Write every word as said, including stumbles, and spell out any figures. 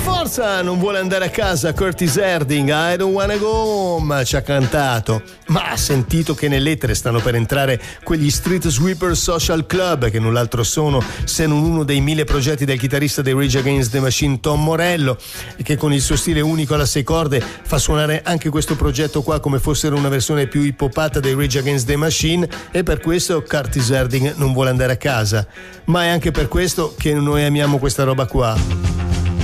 forza non vuole andare a casa Curtis Harding, I don't wanna go home, ci ha cantato, ma ha sentito che nell'etere stanno per entrare quegli Street Sweeper Social Club, che null'altro sono se non uno dei mille progetti del chitarrista dei Rage Against the Machine Tom Morello, che con il suo stile unico alla sei corde fa suonare anche questo progetto qua come fossero una versione più hippopata dei Rage Against the Machine, e per questo Curtis Harding non vuole andare a casa, ma è anche per questo che noi amiamo questa roba qua.